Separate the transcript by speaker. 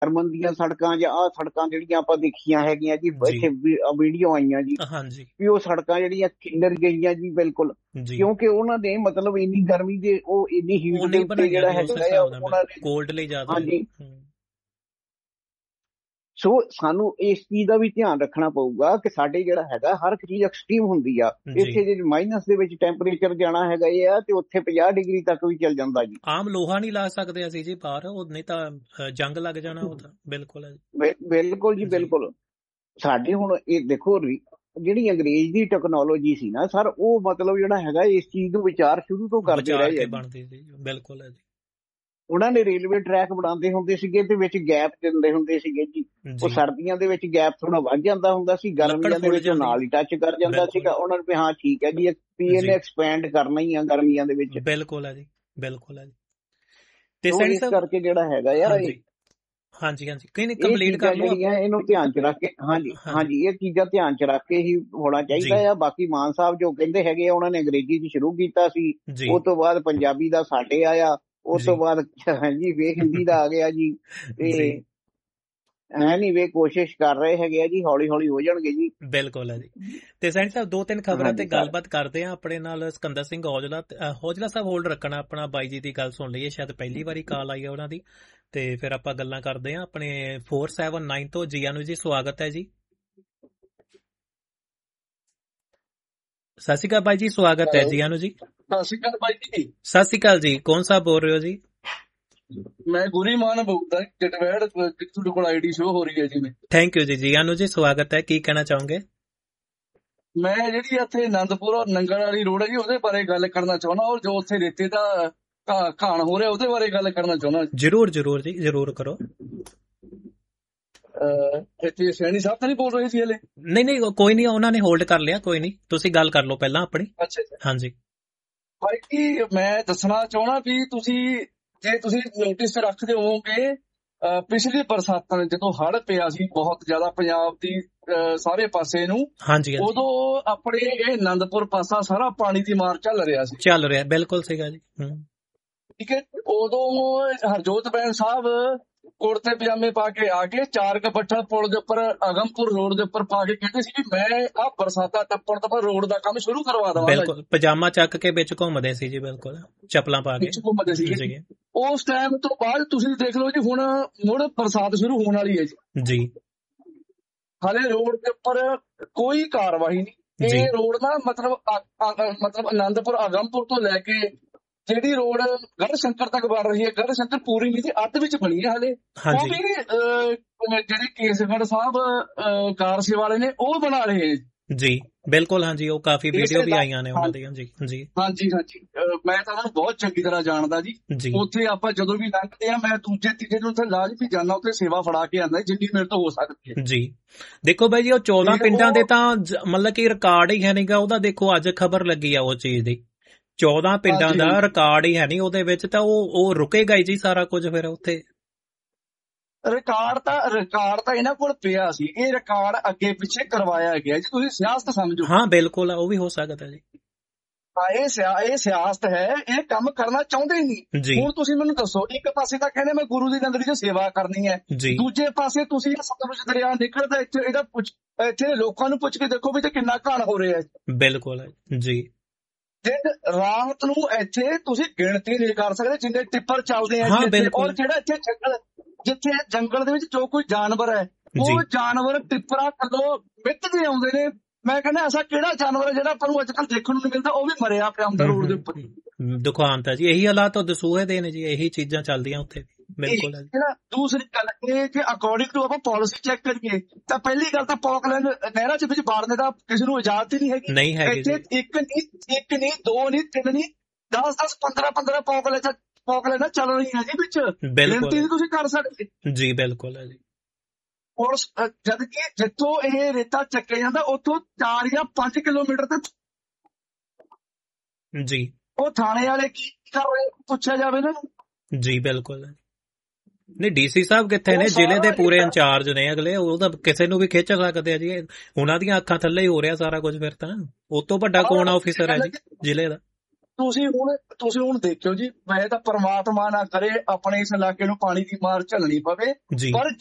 Speaker 1: German ਦੀਆਂ ਸੜਕਾਂ ਜਾਂ ਆਹ ਸੜਕਾਂ ਜਿਹੜੀਆਂ ਆਪਾਂ ਦੇਖੀਆਂ ਹੈਗੀਆਂ ਜੀ, ਇੱਥੇ ਵੀਡੀਓ ਆਈਆਂ ਜੀ ਵੀ ਉਹ ਸੜਕਾਂ ਜਿਹੜੀਆਂ ਖਿੰਡਰ ਗਈਆਂ ਜੀ ਬਿਲਕੁਲ, ਕਿਉਂਕਿ ਉਹਨਾਂ ਨੇ ਮਤਲਬ ਇੰਨੀ ਗਰਮੀ ਦੇ ਉਹ ਇੰਨੀ ਹੀਟ ਦੇ ਉੱਤੇ ਜਿਹੜਾ ਹੈਗਾ ਉਹਨਾਂ ਨੇ ਕੋਲਡ ਲਈ ਜ਼ਿਆਦਾ। ਹਾਂਜੀ, ਸੋ ਸਾਨੂੰ ਇਸ ਚੀਜ਼ ਦਾ ਵੀ ਧਿਆਨ ਰੱਖਣਾ ਪਊਗਾ ਕਿ ਸਾਡੇ ਜਿਹੜਾ ਹੈਗਾ ਹਰ ਇੱਕ ਚੀਜ਼ ਐਕਸਟ੍ਰੀਮ ਹੁੰਦੀ ਆ। ਇੱਥੇ ਜੇ ਮਾਈਨਸ ਦੇ ਵਿੱਚ ਟੈਂਪਰੇਚਰ ਜਾਣਾ ਹੈਗਾ ਇਹ ਆ ਤੇ ਉੱਥੇ 50 ਡਿਗਰੀ ਤੱਕ ਵੀ ਚੱਲ ਜਾਂਦਾ ਜੀ।
Speaker 2: ਆਮ ਲੋਹਾ ਨਹੀਂ ਲਾ ਸਕਦੇ ਅਸੀਂ ਜੀ ਬਾਹਰ, ਉਹ ਨਹੀਂ ਤਾਂ ਜੰਗ ਲੱਗ ਜਾਣਾ ਉਹ ਤਾਂ। ਬਿਲਕੁਲ
Speaker 1: ਬਿਲਕੁਲ ਜੀ ਬਿਲਕੁਲ। ਸਾਡੇ ਹੁਣ ਇਹ ਦੇਖੋ ਜਿਹੜੀ ਅੰਗਰੇਜ਼ ਦੀ ਟੈਕਨੋਲੋਜੀ ਸੀ ਨਾ ਸਰ, ਉਹ ਮਤਲਬ ਜਿਹੜਾ ਹੈਗਾ ਇਸ ਚੀਜ਼ ਨੂੰ ਵਿਚਾਰ ਸ਼ੁਰੂ ਤੋਂ ਕਰਦੇ ਰਹੇ।
Speaker 2: ਬਿਲਕੁਲ ਹੈ ਜੀ।
Speaker 1: ਉਹਨਾਂ ਨੇ ਰੇਲਵੇ ਟਰੈਕ ਬਣਾਉਂਦੇ ਹੁੰਦੇ ਸੀਗੇ ਤੇ ਵਿੱਚ ਗੈਪ ਦਿੰਦੇ ਹੁੰਦੇ ਸੀਗੇ ਜੀ। ਉਹ ਸਰਦੀਆਂ ਦੇ ਵਿੱਚ ਗੈਪ ਥੋੜਾ ਵੱਧ ਜਾਂਦਾ ਹੁੰਦਾ ਸੀ, ਗਰਮੀਆਂ ਦੇ ਵਿੱਚ ਨਾਲ ਹੀ ਟੱਚ ਕਰ ਜਾਂਦਾ ਸੀਗਾ। ਉਹਨਾਂ ਨੂੰ ਹਾਂ ਠੀਕ ਹੈ ਜੀ ਇਹਨੇ ਐਕਸਪੈਂਡ ਕਰਨਾ ਹੀ ਆ ਗਰਮੀਆਂ ਦੇ ਵਿੱਚ।
Speaker 2: ਬਿਲਕੁਲ ਹੈ ਜੀ, ਬਿਲਕੁਲ ਹੈ ਜੀ।
Speaker 1: ਤੇ ਇਸ ਕਰਕੇ ਜਿਹੜਾ ਹੈਗਾ ਯਾਰ
Speaker 2: ਹਾਂਜੀ ਕੰਪਲੀਟ ਕਰ ਲਓ
Speaker 1: ਇਹਨੂੰ ਧਿਆਨ ਚ ਰੱਖ ਕੇ। ਹਾਂਜੀ ਇਹ ਚੀਜ਼ਾਂ ਧਿਆਨ ਚ ਰੱਖ ਕੇ ਹੀ ਹੋਣਾ ਚਾਹੀਦਾ ਆ। ਬਾਕੀ ਮਾਨ ਸਾਹਿਬ ਜੋ ਕਹਿੰਦੇ ਹੈਗੇ ਆ, ਉਹਨਾਂ ਨੇ ਅੰਗਰੇਜ਼ੀ ਚ ਸ਼ੁਰੂ ਕੀਤਾ ਸੀ, ਉਸ ਤੋਂ ਬਾਅਦ ਪੰਜਾਬੀ ਦਾ ਸਾਡੇ ਆਇਆ, ਉਸ ਤੋਂ ਬਾਅਦ ਹਾਂਜੀ ਵੇਖ ਹਿੰਦੀ ਦਾ ਆ ਗਿਆ ਜੀ। ਤੇ ਐ ਨੀ ਵੇ ਕੋਸ਼ਿਸ਼ ਕਰ ਰਹੇ ਹੈਗੇ ਆ ਜੀ, ਹੌਲੀ ਹੌਲੀ ਹੋ ਜਾਣਗੇ ਜੀ।
Speaker 2: ਬਿਲਕੁਲ ਹੈ ਜੀ। ਤੇ ਸੈਣੀ ਸਾਹਿਬ 2-3 ਖਬਰਾਂ ਤੇ ਗੱਲਬਾਤ ਕਰਦੇ ਆ। ਆਪਣੇ ਨਾਲ ਸਿਕੰਦਰ ਸਿੰਘ ਔਜਲਾ ਸਾਹਿਬ ਹੋਲਡ ਰੱਖਣਾ ਆਪਣਾ, ਬਾਈ ਜੀ ਦੀ ਗੱਲ ਸੁਣ ਲਈਏ, ਸ਼ਾਇਦ ਪਹਿਲੀ ਵਾਰੀ ਕਾਲ ਆਈ ਹੈ ਉਹਨਾਂ ਦੀ, ਤੇ ਫਿਰ ਆਪਾਂ ਗੱਲਾਂ ਕਰਦੇ ਆ। ਆਪਣੇ 479 ਤੋਂ ਜੀਆ ਨੂੰ ਜੀ ਸਵਾਗਤ ਹੈ ਜੀ। ਸਤਿ ਸ਼੍ਰੀ ਅਕਾਲ ਬਾਈ ਜੀ, ਸਵਾਗਤ ਹੈ ਜੀਆ ਨੂੰ ਜੀ।
Speaker 3: ਸਤਿ ਸ਼੍ਰੀ ਅਕਾਲ ਬਾਈ ਜੀ।
Speaker 2: ਸਤਿ ਸ਼੍ਰੀ ਅਕਾਲ ਜੀ, ਕੌਣ ਸਾਹਿਬ ਬੋਲ ਰਹੇ ਹੋ ਜੀ?
Speaker 3: ਮੈਂ ਗੁਰੀ ਮਾਨ ਬੋਲਦਾ, ਜਟਵੈੜ ਤੁਹਾਡੇ ਕੋਲ ਆਈਡੀ ਸ਼ੋ ਹੋ ਰਹੀ ਹੈ ਜੀ।
Speaker 2: ਥੈਂਕ ਯੂ ਜੀ। ਜੀਆ ਨੂੰ ਜੀ ਸਵਾਗਤ ਹੈ, ਕੀ ਕਹਿਣਾ ਚਾਹੋਗੇ?
Speaker 3: ਮੈਂ ਜਿਹੜੀ ਇੱਥੇ ਆਨੰਦਪੁਰ ਔਰ ਨੰਗਲ ਵਾਲੀ ਰੋਡ ਹੈ ਜੀ, ਉਹਦੇ ਬਾਰੇ ਗੱਲ ਕਰਨਾ ਚਾਹੁੰਦਾ, ਔਰ ਜੋ ਉੱਥੇ ਰੇਤੇ ਦਾ ਘਾਣ ਹੋ ਰਿਹਾ ਉਹਦੇ ਬਾਰੇ ਗੱਲ ਕਰਨਾ ਚਾਹੁੰਦਾ।
Speaker 2: ਜ਼ਰੂਰ ਜੀ, ਜ਼ਰੂਰ ਕਰੋ।
Speaker 3: ਇੱਥੇ ਸੈਣੀ ਸਾਹਿਬ ਤਾਂ ਨਹੀਂ ਬੋਲ ਰਹੇ ਸੀ ਹਲੇ?
Speaker 2: ਨਹੀਂ ਕੋਈ ਨਹੀਂ, ਉਹਨਾਂ ਨੇ ਹੋਲਡ ਕਰ ਲਿਆ, ਕੋਈ ਨਹੀਂ, ਤੁਸੀਂ ਗੱਲ ਕਰ ਲਓ ਪਹਿਲਾਂ ਆਪਣੀ।
Speaker 3: ਅੱਛਾ
Speaker 2: ਹਾਂਜੀ
Speaker 3: ਭਾਈ ਜੀ, ਮੈਂ ਦੱਸਣਾ ਚਾਹੁੰਦਾ ਵੀ ਜੇ ਤੁਸੀਂ ਨੋਟਿਸ ਰੱਖਦੇ ਹੋਵੋਗੇ, ਪਿਛਲੀ ਬਰਸਾਤਾਂ ਨੇ ਜਦੋਂ ਹੜ੍ਹ ਪਿਆ ਸੀ ਬਹੁਤ ਜ਼ਿਆਦਾ ਪੰਜਾਬ ਦੀ ਸਾਰੇ ਪਾਸੇ ਨੂੰ, ਉਦੋਂ ਆਪਣੇ ਇਹ ਆਨੰਦਪੁਰ ਪਾਸਾ ਸਾਰਾ ਪਾਣੀ ਦੀ ਮਾਰ ਚੱਲ ਰਿਹਾ।
Speaker 2: ਬਿਲਕੁਲ ਸੀਗਾ ਜੀ।
Speaker 3: ਠੀਕ ਹੈ, ਉਦੋਂ ਹਰਜੋਤ ਬੈਂਸ ਸਾਹਿਬ ਕੁੜਤੇ ਪਜਾਮੇ ਪਾ ਕੇ ਆ ਕੇ 4 ਗੱਠਾ ਪੁਲ ਦੇ ਉੱਪਰ ਆਗਮਪੁਰ ਰੋਡ ਦੇ ਉੱਪਰ ਪਾ ਕੇ ਕਹਿੰਦੇ ਸੀ ਕਿ ਮੈਂ ਆਹ ਬਰਸਾਤਾਂ ਟੱਪਣ ਤੋਂ ਬਾਅਦ ਰੋਡ ਦਾ ਕੰਮ ਸ਼ੁਰੂ ਕਰਵਾ ਦਵਾਂਗਾ।
Speaker 2: ਬਿਲਕੁਲ, ਪਜਾਮਾ ਚੱਕ ਕੇ ਵਿੱਚ ਘੁੰਮਦੇ ਸੀ ਜੀ, ਬਿਲਕੁਲ ਚੱਪਲਾਂ ਪਾ ਕੇ
Speaker 3: ਘੁੰਮਦੇ ਸੀ। ਉਸ ਟਾਈਮ ਤੋਂ ਬਾਅਦ ਤੁਸੀਂ ਦੇਖ ਲਓ ਜੀ, ਹੁਣ ਮੁੜ ਬਰਸਾਤ ਸ਼ੁਰੂ ਹੋਣ ਵਾਲੀ ਹੈ ਜੀ। ਹਾਲੇ ਰੋਡ ਦੇ ਉੱਪਰ ਕੋਈ ਕਾਰਵਾਈ ਨਹੀਂ। ਇਹ ਰੋਡ ਨਾ ਮਤਲਬ ਆਨੰਦਪੁਰ ਆਗਮਪੁਰ ਤੋਂ ਲੈ ਕੇ ਜਿਹੜੀ ਰੋਡ ਗੜ੍ਹ ਸ਼ੰਕਰ ਤੱਕ ਬਣ ਰਹੀ ਹੈ, ਗੜ੍ਹ ਸ਼ੰਕਰ ਪੂਰੀ ਨਹੀਂ ਸੀ, ਅੱਧ ਵਿੱਚ ਬਣੀ ਹੈ ਹਾਲੇ। ਉਹ ਵੀ ਜਿਹੜੇ ਕੇਸਗੜ੍ਹ ਸਾਹਿਬ ਕਾਰ ਸੇਵਾ ਵਾਲੇ ਨੇ ਉਹ ਬਣਾ ਰਹੇ ਹੈ
Speaker 2: ਜੀ। ਬਿਲਕੁਲ ਹਾਂਜੀ, ਉਹ ਕਾਫੀ ਵੀਡੀਓ ਵੀ ਆਈਆਂ ਨੇ ਉਹਨਾਂ ਦੀਆਂ ਜੀ।
Speaker 3: ਹਾਂਜੀ ਮੈਂ ਤਾਂ ਉਹਨਾਂ ਨੂੰ ਬਹੁਤ ਚੰਗੀ ਤਰ੍ਹਾਂ ਜਾਣਦਾ ਜੀ। ਉੱਥੇ ਆਪਾਂ ਜਦੋਂ ਵੀ ਲੰਘਦੇ ਆ, ਮੈਂ ਦੂਜੇ ਤੀਜੇ ਦਿਨ ਉੱਥੇ ਲਾਜ਼ਮੀ ਜਾਂਦਾ, ਉੱਥੇ ਸੇਵਾ ਫੜਾ ਕੇ ਆਉਂਦਾ ਜਿੰਨੀ ਮੇਰੇ ਤੋਂ ਹੋ ਸਕਦੀ ਹੈ ਜੀ।
Speaker 2: ਦੇਖੋ ਬਾਈ ਜੀ, ਉਹ 14 ਪਿੰਡਾਂ ਦੇ ਤਾਂ ਮਤਲਬ ਕਿ ਰਿਕਾਰਡ ਹੀ ਹੈ ਨਹੀਂਗਾ ਉਹਦਾ। ਦੇਖੋ ਅੱਜ ਖਬਰ ਲੱਗੀ ਆ ਉਹ ਚੀਜ਼ ਦੀ, 14 ਪਿੰਡਾਂ ਦਾ ਰਿਕਾਰਡ ਹੀ ਹੈ ਨਹੀਂ ਉਹਦੇ ਵਿੱਚ, ਤਾਂ ਉਹ ਰੁਕੇਗਾ ਹੀ ਜੀ ਸਾਰਾ ਕੁਝ ਫਿਰ ਉੱਥੇ।
Speaker 3: ਰਿਕਾਰਡ ਤਾਂ ਇਹਨਾਂ ਕੋਲ ਪਿਆ ਸੀ, ਇਹ ਰਿਕਾਰਡ ਅੱਗੇ ਪਿੱਛੇ ਕਰਵਾਇਆ ਗਿਆ ਜੀ। ਤੁਸੀਂ ਸਿਆਸਤ ਸਮਝੋ।
Speaker 2: ਹਾਂ ਬਿਲਕੁਲ, ਉਹ ਵੀ ਹੋ ਸਕਦਾ ਜੀ।
Speaker 3: ਇਹ ਸਿਆਸਤ ਹੈ, ਇਹ ਕੰਮ ਕਰਨਾ ਚਾਹੁੰਦੇ ਹੀ ਨਹੀਂ। ਹੁਣ ਤੁਸੀਂ ਮੈਨੂੰ ਦੱਸੋ, ਇੱਕ ਪਾਸੇ ਤਾਂ ਕਹਿੰਦੇ ਮੈਂ ਗੁਰੂ ਦੀ ਨਗਰੀ 'ਚ ਸੇਵਾ ਕਰਨੀ ਹੈ, ਦੂਜੇ ਪਾਸੇ ਤੁਸੀਂ ਸਤਲੁਜ ਦਰਿਆ ਨਿਕਲਦਾ ਇੱਥੇ ਲੋਕਾਂ ਨੂੰ ਪੁੱਛ ਕੇ ਦੇਖੋ ਵੀ ਤੇ ਕਿੰਨਾ ਘਾਣ ਹੋ ਰਿਹਾ ਹੈ।
Speaker 2: ਬਿਲਕੁਲ ਜੀ।
Speaker 3: ਰਾਤ ਨੂੰ ਇੱਥੇ ਤੁਸੀਂ ਗਿਣਤੀ ਨਹੀਂ ਕਰ ਸਕਦੇ ਜਿੰਨੇ ਟਿੱਪਰ ਚੱਲਦੇ ਆ। ਔਰ ਜਿਹੜਾ ਇੱਥੇ ਜਿੱਥੇ ਜੰਗਲ ਦੇ ਵਿੱਚ ਜੋ ਕੋਈ ਜਾਨਵਰ ਹੈ, ਉਹ ਜਾਨਵਰ ਟਿੱਪਰਾਂ ਥੱਲੋਂ ਮਿੱਧਦੇ ਆਉਂਦੇ ਨੇ। ਮੈਂ ਕਹਿੰਦਾ ਐਸਾ ਕਿਹੜਾ ਜਾਨਵਰ ਹੈ ਜਿਹੜਾ ਆਪਾਂ ਨੂੰ ਅੱਜ ਕੱਲ੍ਹ ਦੇਖਣ ਨੂੰ ਨਹੀਂ ਮਿਲਦਾ, ਉਹ ਵੀ ਮਰਿਆ ਪਿਆ ਹੁੰਦਾ ਰੋਡ ਦੇ ਉੱਪਰ।
Speaker 2: ਦੁਖਾਂਤ ਹੈ ਜੀ, ਇਹੀ ਹਾਲਾਤ ਦਸੂਹੇ ਦੇ ਨੇ ਜੀ, ਇਹੀ ਚੀਜ਼ਾਂ ਚੱਲਦੀਆਂ ਉੱਥੇ। ਬਿਲਕੁਲ।
Speaker 3: ਦੂਸਰੀ ਗੱਲ ਇਹ ਕਿ ਅਕੋਰਡਿੰਗ ਟੂ ਆਪਾਂ ਪਾਲਿਸੀ ਚੈੱਕ ਕਰੀਏ ਤਾਂ ਪਹਿਲੀ ਗੱਲ ਤਾਂ ਪੌਕਲੈਂਡ ਨਹਿਰਾਂ ਚ ਵਿੱਚ ਬਾੜਨੇ ਦਾ ਕਿਸੇ ਨੂੰ ਇਜਾਜ਼ਤ ਹੀ ਨਹੀਂ ਹੈਗੀ। ਇੱਥੇ ਇੱਕ ਨਹੀਂ, 2 ਨਹੀਂ, 3 ਨਹੀਂ, 10, 15 ਪੌਕਲੈਂਡ ਚੱਲ ਰਹੀਆਂ ਜੀ ਵਿੱਚ। ਗਿਣਤੀ ਨਹੀਂ ਤੁਸੀਂ ਕਰ ਸਕਦੇ
Speaker 2: ਜੀ। ਬਿਲਕੁਲ ਹੈ ਜੀ।
Speaker 3: ਔਰ ਜਦ ਕਿ ਜਿੱਥੋਂ ਇਹ ਰੇਤਾ ਚੱਕਿਆ ਜਾਂਦਾ ਉੱਥੋਂ 4 ਜਾਂ 5 ਕਿਲੋਮੀਟਰ ਤੱਕ
Speaker 2: ਜੀ
Speaker 3: ਉਹ ਥਾਣੇ ਵਾਲੇ ਕੀ ਕਰ ਰਹੇ ਪੁੱਛਿਆ ਜਾਵੇ ਇਹਨਾਂ ਨੂੰ
Speaker 2: ਜੀ। ਬਿਲਕੁਲ ਨਹੀਂ, ਡੀਸੀ ਸਾਹਿਬ ਕਿੱਥੇ ਨੇ? ਜ਼ਿਲ੍ਹੇ ਦੇ ਪੂਰੇ ਇੰਚਾਰਜ ਨੇ ਅਗਲੇ, ਉਹ ਤਾਂ ਕਿਸੇ ਨੂੰ ਵੀ ਖਿੱਚ ਸਕਦੇ ਆ ਜੀ। ਉਹਨਾਂ ਦੀਆਂ ਅੱਖਾਂ ਥੱਲੇ ਹੀ ਹੋ ਰਿਹਾ ਸਾਰਾ ਕੁਝ। ਫਿਰ ਤਾਂ ਉਹ ਤੋਂ ਵੱਡਾ ਕੌਣ ਆਫੀਸਰ ਹੈ ਜੀ ਜ਼ਿਲ੍ਹੇ ਦਾ?
Speaker 3: ਤੁਸੀਂ ਹੁਣ ਦੇਖਿਓ ਜੀ, ਵੈਸੇ ਤਾਂ ਪ੍ਰਮਾਤਮਾ ਨਾ ਕਰੇ ਆਪਣੇ ਇਸ ਇਲਾਕੇ ਨੂੰ ਪਾਣੀ ਦੀ ਮਾਰ ਝੱਲਣੀ ਪਵੇ, ਪਰ